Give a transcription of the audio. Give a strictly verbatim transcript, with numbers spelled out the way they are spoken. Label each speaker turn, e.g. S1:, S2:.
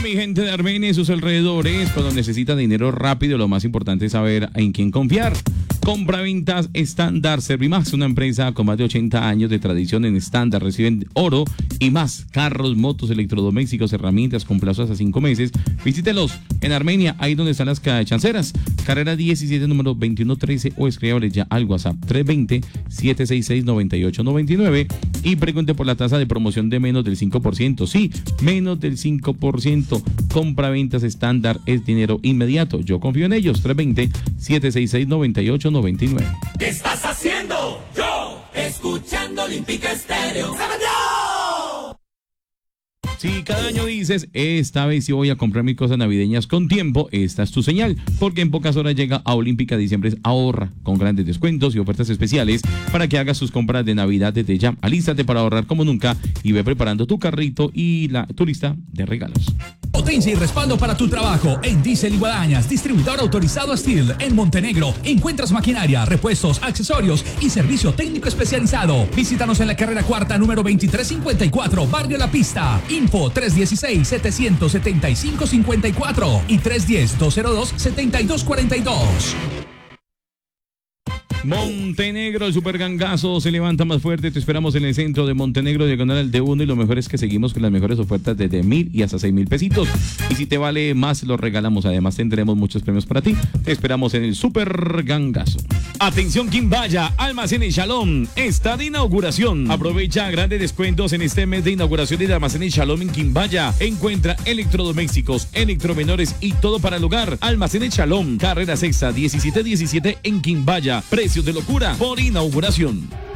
S1: mi gente de Armenia y sus alrededores, cuando necesita dinero rápido, lo más importante es saber en quién confiar. Compraventas Estándar Servimax, una empresa con más de ochenta años de tradición en estándar. Reciben oro y más, carros, motos, electrodomésticos, herramientas con plazos a cinco meses. Visítelos en Armenia, ahí donde están las chanceras. Carrera diecisiete, número veintiuno trece, o escríbale ya al WhatsApp tres dos cero, siete seis seis, nueve ocho nueve nueve y pregunte por la tasa de promoción de menos del cinco por ciento. Sí, menos del cinco por ciento. Compraventas Estándar es dinero inmediato. Yo confío en ellos. tres dos cero, siete seis seis, nueve ocho nueve nueve.
S2: ¿Qué estás haciendo? Yo, escuchando Olímpica Estéreo. ¡Sábado!
S1: Si cada año dices, esta vez sí voy a comprar mis cosas navideñas con tiempo, esta es tu señal, porque en pocas horas llega a Olímpica Diciembre. Ahorra con grandes descuentos y ofertas especiales para que hagas sus compras de Navidad desde ya. Alístate para ahorrar como nunca y ve preparando tu carrito y la, tu lista de regalos.
S3: Potencia y respaldo para tu trabajo en Diesel y Guadañas, distribuidor autorizado Steel en Montenegro. Encuentras maquinaria, repuestos, accesorios y servicio técnico especializado. Visítanos en la carrera cuarta, número veintitrés cincuenta y cuatro, Barrio La Pista. Info tres uno seis, siete siete cinco, cinco cuatro y tres uno cero, dos cero dos, siete dos cuatro dos.
S1: Montenegro, el super gangazo se levanta más fuerte. Te esperamos en el centro de Montenegro, diagonal al D uno, y lo mejor es que seguimos con las mejores ofertas desde mil y hasta seis mil pesitos. Y si te vale más, lo regalamos. Además, tendremos muchos premios para ti. Te esperamos en el super gangazo. Atención, Quimbaya, Almacenes Shalom está de inauguración. Aprovecha grandes descuentos en este mes de inauguración de Almacenes Shalom en Quimbaya. Encuentra electrodomésticos, electromenores y todo para el hogar. Almacenes Shalom, carrera sexta, diecisiete diecisiete en Quimbaya. Precios de locura por inauguración.